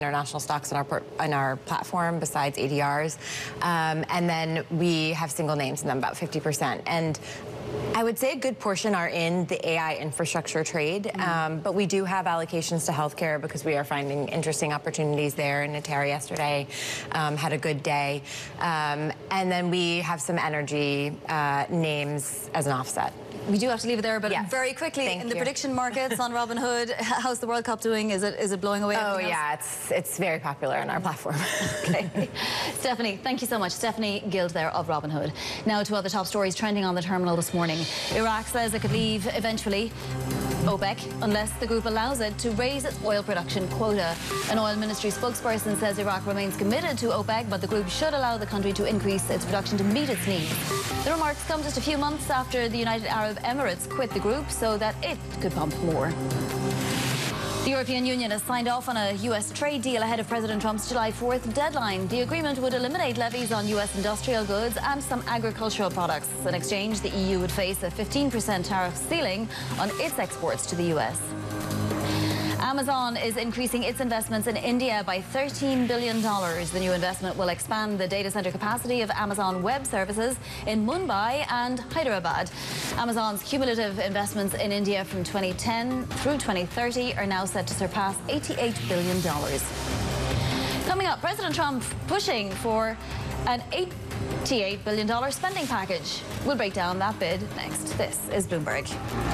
international stocks on our platform besides ADRs. And then we have single names in them, about 50%. And I would say a good portion are in the AI infrastructure trade, but we do have allocations to healthcare because we are finding interesting opportunities there. And Natera yesterday had a good day. And then we have some energy names as an offset. We do have to leave it there, but yes. Very quickly, Thank in the you. prediction markets on Robinhood, how's the World Cup doing? Is it blowing away? Oh yeah, it's very popular on our platform. Okay. Stephanie, thank you so much. Stephanie Guild there of Robinhood. Now to other top stories trending on the terminal this morning. Iraq says it could leave eventually OPEC unless the group allows it to raise its oil production quota. An oil ministry spokesperson says Iraq remains committed to OPEC, but the group should allow the country to increase its production to meet its needs. The remarks come just a few months after the United Arab Emirates quit the group so that it could pump more. The European Union has signed off on a U.S. trade deal ahead of President Trump's July 4th deadline. The agreement would eliminate levies on U.S. industrial goods and some agricultural products. In exchange, the EU would face a 15% tariff ceiling on its exports to the U.S. Amazon is increasing its investments in India by $13 billion. The new investment will expand the data center capacity of Amazon Web Services in Mumbai and Hyderabad. Amazon's cumulative investments in India from 2010 through 2030 are now set to surpass $88 billion. Coming up, President Trump pushing for an $88 billion spending package. We'll break down that bid next. This is Bloomberg.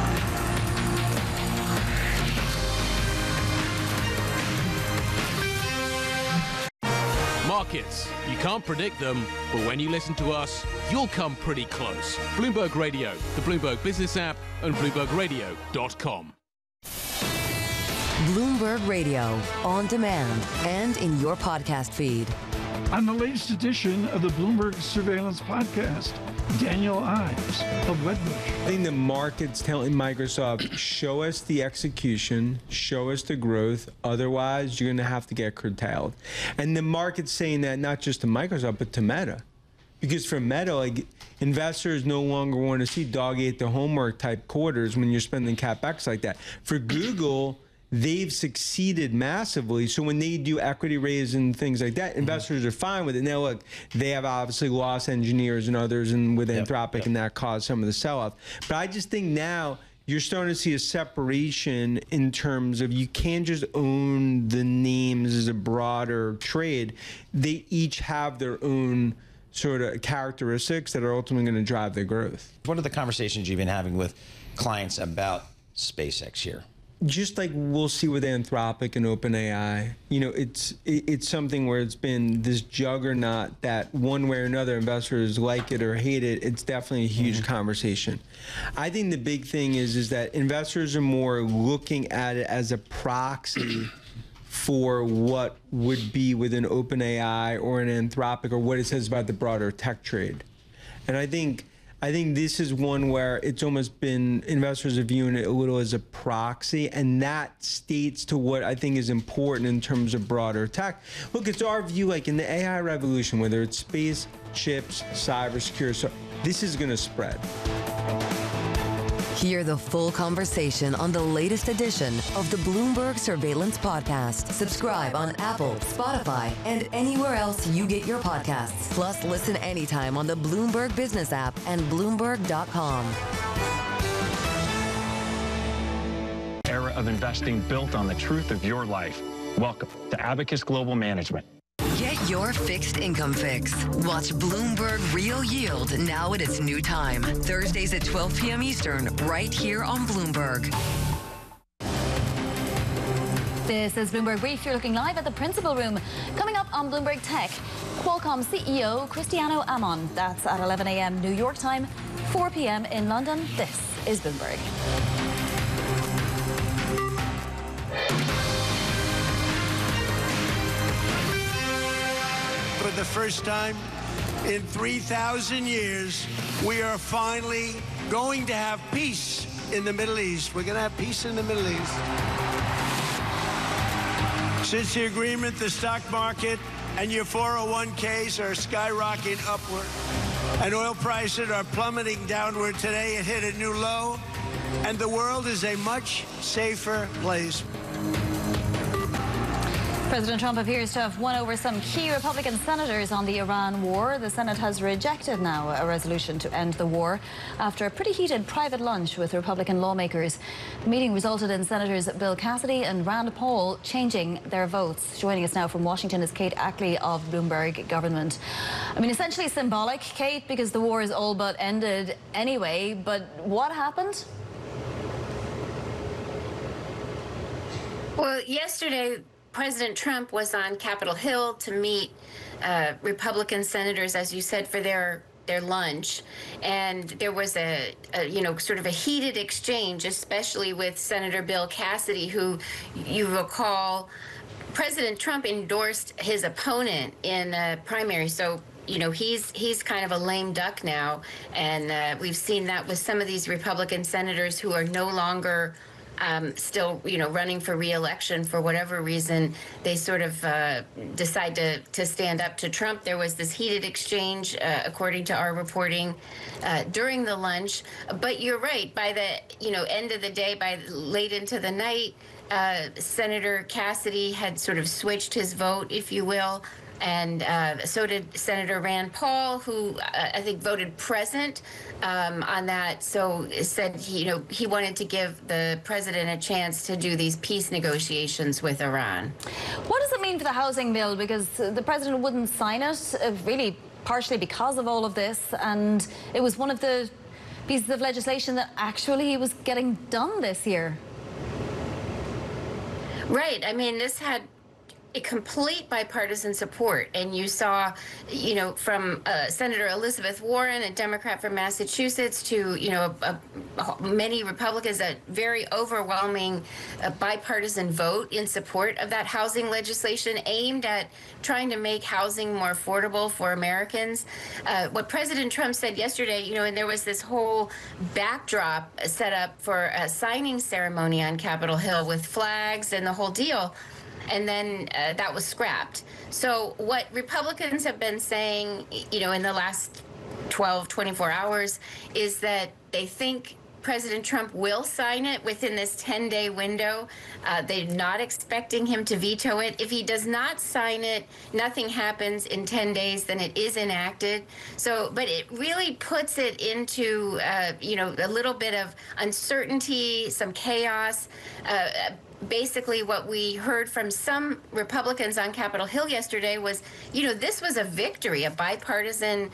Markets. You can't predict them, but when you listen to us, you'll come pretty close. Bloomberg Radio, the Bloomberg Business app, and BloombergRadio.com. Bloomberg Radio, on demand and in your podcast feed. On the latest edition of the Bloomberg Surveillance Podcast, Daniel Ives of Wedbush. I think the market's telling Microsoft, show us the execution, show us the growth, otherwise you're going to have to get curtailed. And the market's saying that not just to Microsoft, but to Meta. Because for Meta, like, investors no longer want to see dog ate the homework type quarters when you're spending CapEx like that. For Google, they've succeeded massively. So when they do equity raise and things like that, investors are fine with it. Now, look, they have obviously lost engineers and others and with Anthropic, and that caused some of the sell-off. But I just think now you're starting to see a separation in terms of you can't just own the names as a broader trade. They each have their own sort of characteristics that are ultimately going to drive their growth. What are the conversations you've been having with clients about SpaceX here? Just like we'll see with Anthropic and OpenAI, you know, it's something where it's been this juggernaut that one way or another investors like it or hate it. It's definitely a huge conversation. I think the big thing is that investors are more looking at it as a proxy for what would be within OpenAI or an Anthropic or what it says about the broader tech trade. And I think this is one where it's almost been, investors are viewing it a little as a proxy, and that states to what I think is important in terms of broader tech. Look, it's our view, like in the AI revolution, whether it's space, chips, cybersecurity, so this is going to spread. Hear the full conversation on the latest edition of the Bloomberg Surveillance Podcast. Subscribe on Apple, Spotify, and anywhere else you get your podcasts. Plus, listen anytime on the Bloomberg Business app and Bloomberg.com. Era of investing built on the truth of your life. Welcome to Abacus Global Management. Get your fixed income fix. Watch Bloomberg Real Yield now at its new time. Thursdays at 12 p.m. Eastern, right here on Bloomberg. This is Bloomberg Brief. You're looking live at the Principal Room. Coming up on Bloomberg Tech, Qualcomm CEO Cristiano Amon. That's at 11 a.m. New York time, 4 p.m. in London. This is Bloomberg. For the first time in 3,000 years, we are finally going to have peace in the Middle East. We're going to have peace in the Middle East. Since the agreement, the stock market and your 401ks are skyrocketing upward, and oil prices are plummeting downward. Today, it hit a new low, and the world is a much safer place. President Trump appears to have won over some key Republican senators on the Iran war. The Senate has rejected now a resolution to end the war after a pretty heated private lunch with Republican lawmakers. The meeting resulted in Senators Bill Cassidy and Rand Paul changing their votes. Joining us now from Washington is Kate Ackley of Bloomberg Government. I mean, essentially symbolic, Kate, because the war is all but ended anyway. But what happened? Well, yesterday, President Trump was on Capitol Hill to meet Republican senators, as you said, for their lunch, and there was a sort of a heated exchange, especially with Senator Bill Cassidy, who you recall President Trump endorsed his opponent in a primary, so he's kind of a lame duck now, and we've seen that with some of these Republican senators who are no longer still, running for re-election for whatever reason. They sort of decide to stand up to Trump. There was this heated exchange, according to our reporting, during the lunch. But you're right. By the end of the day, by late into the night, Senator Cassidy had sort of switched his vote, if you will. And so did Senator Rand Paul, who I think voted present on that. So said he wanted to give the president a chance to do these peace negotiations with Iran. What does it mean for the housing bill? Because the president wouldn't sign it, really partially because of all of this, and it was one of the pieces of legislation that actually was getting done this year. Right. I mean, this had a complete bipartisan support, and you saw, from Senator Elizabeth Warren, a Democrat from Massachusetts, to many Republicans, a very overwhelming bipartisan vote in support of that housing legislation aimed at trying to make housing more affordable for Americans. What President Trump said yesterday, and there was this whole backdrop set up for a signing ceremony on Capitol Hill with flags and the whole deal. And then that was scrapped. So what Republicans have been saying, in the last 12, 24 hours is that they think President Trump will sign it within this 10-day window. They're not expecting him to veto it. If he does not sign it, nothing happens in 10 days, then it is enacted. So, but it really puts it into, a little bit of uncertainty, some chaos. Basically, what we heard from some Republicans on Capitol Hill yesterday was, this was a victory, a bipartisan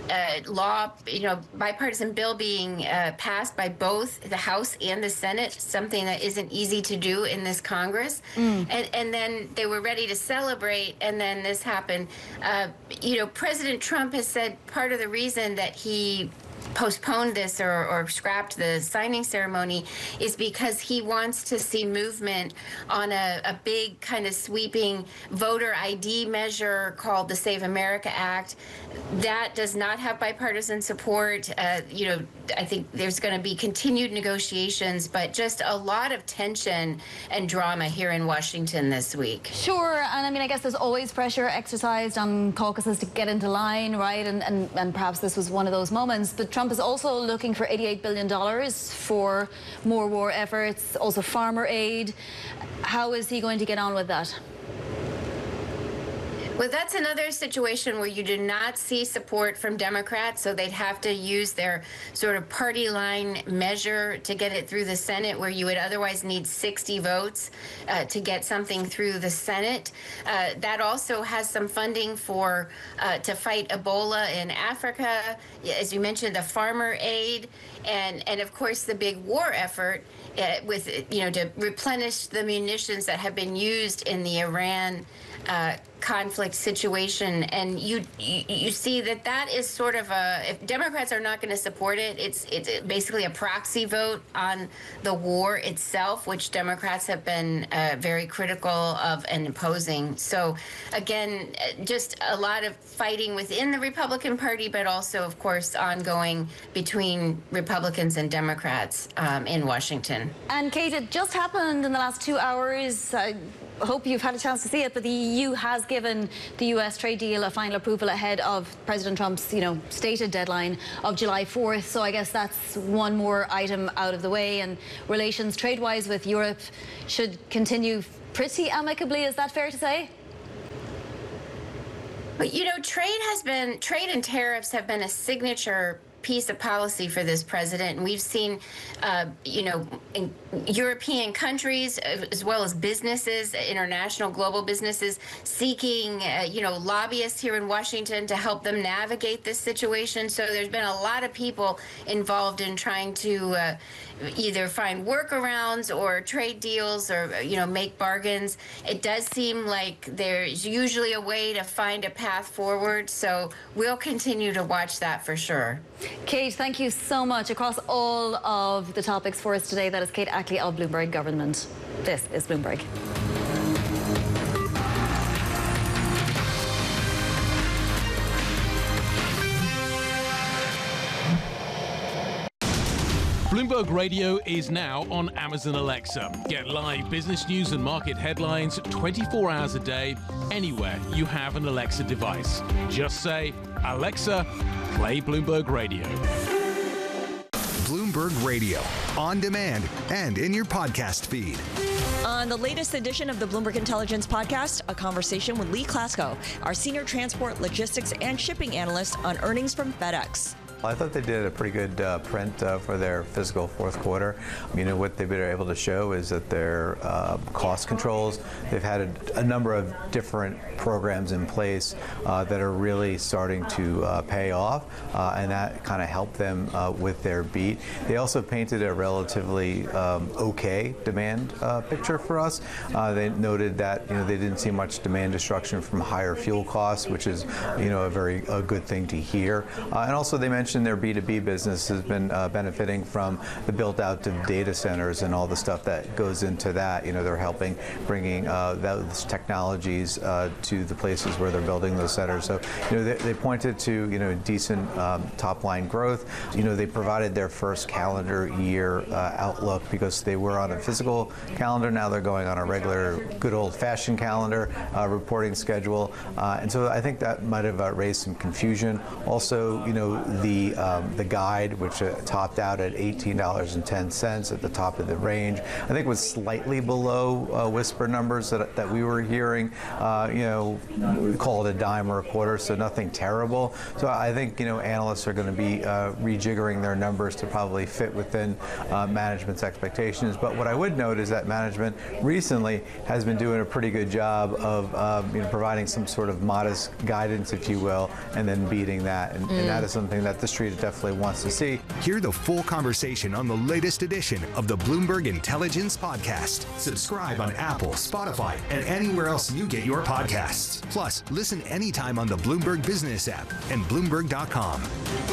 bipartisan bill being passed by both the House and the Senate, something that isn't easy to do in this Congress. And then they were ready to celebrate, and then this happened. President Trump has said part of the reason that he postponed this or scrapped the signing ceremony is because he wants to see movement on a big kind of sweeping voter ID measure called the Save America Act. That does not have bipartisan support. I think there's going to be continued negotiations, but just a lot of tension and drama here in Washington this week. Sure, and I mean, I guess there's always pressure exercised on caucuses to get into line, right? And perhaps this was one of those moments. But Trump is also looking for $88 billion for more war efforts, also farmer aid. How is he going to get on with that? Well, that's another situation where you do not see support from Democrats, so they'd have to use their sort of party line measure to get it through the Senate, where you would otherwise need 60 votes to get something through the Senate. That also has some funding for to fight Ebola in Africa, as you mentioned, the farmer aid, and of course the big war effort with to replenish the munitions that have been used in the Iran conflict situation. And you see that is sort of if Democrats are not going to support it, it's basically a proxy vote on the war itself, which Democrats have been very critical of and opposing. So again, just a lot of fighting within the Republican Party, but also, of course, ongoing between Republicans and Democrats in Washington. And Kate, it just happened in the last 2 hours. I hope you've had a chance to see it, but the EU has given the US trade deal a final approval ahead of President Trump's, stated deadline of July 4th. So I guess that's one more item out of the way, and relations trade-wise with Europe should continue pretty amicably. Is that fair to say? But trade and tariffs have been a signature piece of policy for this president, and we've seen, in European countries as well as businesses, international global businesses, seeking, lobbyists here in Washington to help them navigate this situation. So there's been a lot of people involved in trying to either find workarounds or trade deals or, make bargains. It does seem like there's usually a way to find a path forward. So we'll continue to watch that for sure. Kate, thank you so much. Across all of the topics for us today, that is Kate Ackley of Bloomberg Government. This is Bloomberg. Bloomberg Radio is now on Amazon Alexa. Get live business news and market headlines 24 hours a day, anywhere you have an Alexa device. Just say, Alexa, play Bloomberg Radio. Bloomberg Radio, on demand and in your podcast feed. On the latest edition of the Bloomberg Intelligence Podcast, a conversation with Lee Klasko, our senior transport, logistics, and shipping analyst on earnings from FedEx. I thought they did a pretty good print for their fiscal fourth quarter. What they've been able to show is that their cost controls, they've had a number of different programs in place that are really starting to pay off, and that kind of helped them with their beat. They also painted a relatively okay demand picture for us. They noted that they didn't see much demand destruction from higher fuel costs, which is a good thing to hear. And also they mentioned their B2B business has been benefiting from the build-out of data centers and all the stuff that goes into that. They're helping bringing those technologies to the places where they're building those centers. So, they pointed to, decent top-line growth. They provided their first calendar year outlook because they were on a physical calendar. Now they're going on a regular, good old-fashioned calendar reporting schedule. And so I think that might have raised some confusion. Also, the guide, which topped out at $18.10 at the top of the range, I think was slightly below whisper numbers that we were hearing. We call it a dime or a quarter, so nothing terrible. So I think analysts are going to be rejiggering their numbers to probably fit within management's expectations. But what I would note is that management recently has been doing a pretty good job of providing some sort of modest guidance, if you will, and then beating that, and that is something that the Street definitely wants to see. Hear the full conversation on the latest edition of the Bloomberg Intelligence Podcast. Subscribe on Apple, Spotify, and anywhere else you get your podcasts. Plus, listen anytime on the Bloomberg Business app and Bloomberg.com.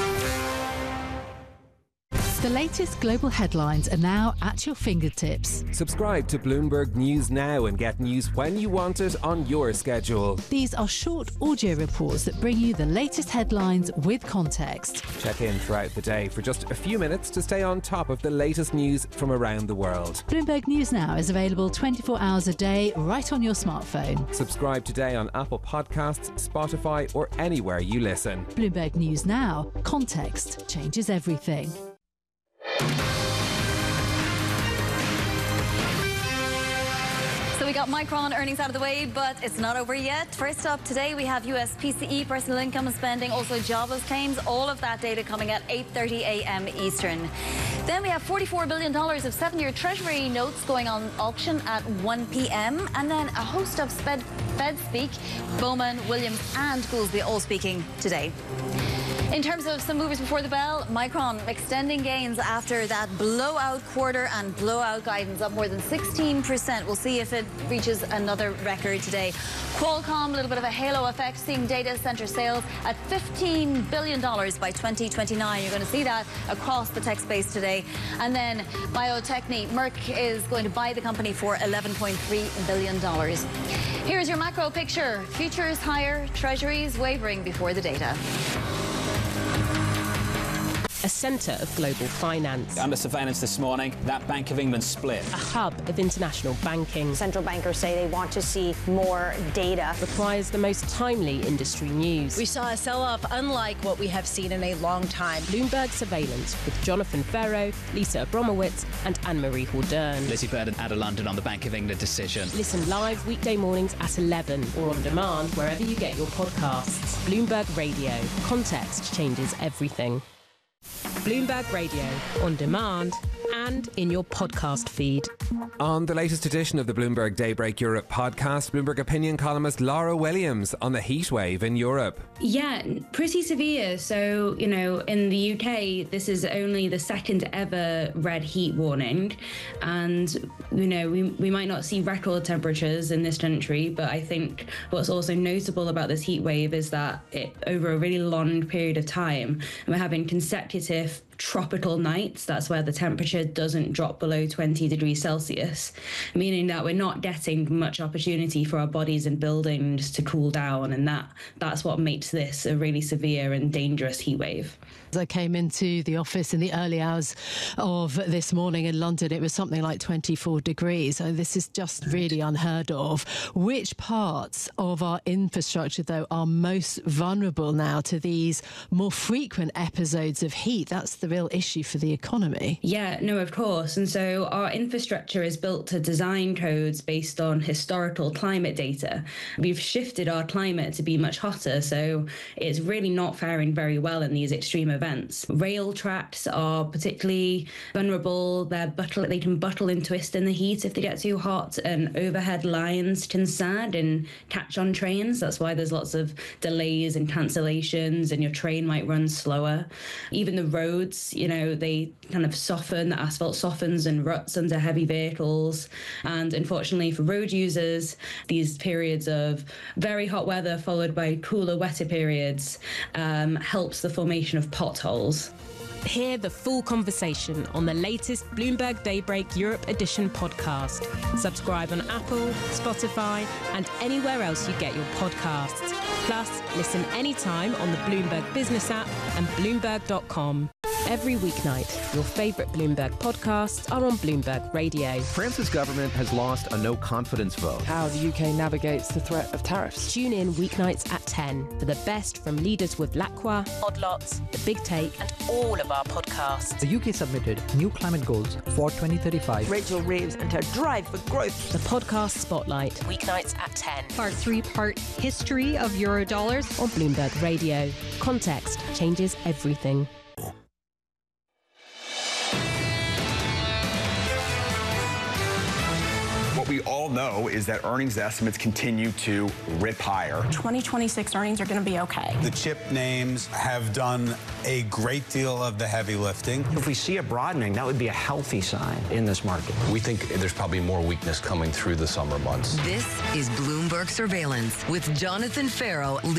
The latest global headlines are now at your fingertips. Subscribe to Bloomberg News now and get news when you want it on your schedule. These are short audio reports that bring you the latest headlines with context. Check in throughout the day for just a few minutes to stay on top of the latest news from around the world. Bloomberg News Now is available 24 hours a day right on your smartphone. Subscribe today on Apple Podcasts, Spotify, or anywhere you listen. Bloomberg News Now. Context changes everything. So we got Micron earnings out of the way, but it's not over yet. First up today, we have US PCE, personal income and spending, also jobless claims, all of that data coming at 8:30 a.m. Eastern. Then we have $44 billion of 7-year Treasury notes going on auction at 1 p.m. And then a host of Fed speak, Bowman, Williams and Goolsbee all speaking today. In terms of some movers before the bell, Micron extending gains after that blowout quarter and blowout guidance up more than 16%. We'll see if it reaches another record today. Qualcomm, a little bit of a halo effect, seeing data center sales at $15 billion by 2029. You're going to see that across the tech space today. And then Bio-Techne, Merck is going to buy the company for $11.3 billion. Here's your macro picture. Futures higher, treasuries wavering before the data. a centre of global finance. Under surveillance this morning, that Bank of England split. A hub of international banking. Central bankers say they want to see more data. Requires the most timely industry news. We saw a sell-off unlike what we have seen in a long time. Bloomberg Surveillance with Jonathan Ferro, Lisa Abromowitz and Anne-Marie Hordern. Lizzie Burden out of London on the Bank of England decision. Listen live weekday mornings at 11 or on demand wherever you get your podcasts. Bloomberg Radio. Context changes everything. Bloomberg Radio, on demand and in your podcast feed. On the latest edition of the Bloomberg Daybreak Europe podcast, Bloomberg opinion columnist Laura Williams on the heat wave in Europe. Yeah, pretty severe. So, in the UK, this is only the second ever red heat warning. And, we might not see record temperatures in this country, but I think what's also notable about this heat wave is that over a really long period of time, we're having consecutive tropical nights. That's where the temperature doesn't drop below 20 degrees Celsius, meaning that we're not getting much opportunity for our bodies and buildings to cool down, and that's what makes this a really severe and dangerous heat wave. As I came into the office in the early hours of this morning in London, it was something like 24 degrees. So this is just really unheard of. Which parts of our infrastructure, though, are most vulnerable now to these more frequent episodes of heat? That's the real issue for the economy. Yeah, no, of course. And so our infrastructure is built to design codes based on historical climate data. We've shifted our climate to be much hotter, so it's really not faring very well in these extreme events. Rail tracks are particularly vulnerable. They can buckle and twist in the heat if they get too hot, and overhead lines can sag and catch on trains. That's why there's lots of delays and cancellations, and your train might run slower. Even the roads, they kind of soften, the asphalt softens and ruts under heavy vehicles. And unfortunately for road users, these periods of very hot weather followed by cooler, wetter periods helps the formation of potholes. Hear the full conversation on the latest Bloomberg Daybreak Europe Edition podcast. Subscribe on Apple, Spotify, and anywhere else you get your podcasts. Plus, listen anytime on the Bloomberg Business app and Bloomberg.com. Every weeknight, your favourite Bloomberg podcasts are on Bloomberg Radio. France's government has lost a no-confidence vote. How the UK navigates the threat of tariffs. Tune in weeknights at 10 for the best from leaders with Lacroix, Odd Lots, The Big Take, and all of our podcasts. The UK submitted new climate goals for 2035. Rachel Reeves and her drive for growth. The podcast Spotlight, weeknights at 10. Our 3-part history of Eurodollars on Bloomberg Radio. Context changes everything. What we all know is that earnings estimates continue to rip higher. 2026 earnings are going to be okay. The chip names have done a great deal of the heavy lifting. If we see a broadening, that would be a healthy sign in this market. We think there's probably more weakness coming through the summer months. This is Bloomberg Surveillance with Jonathan Ferro.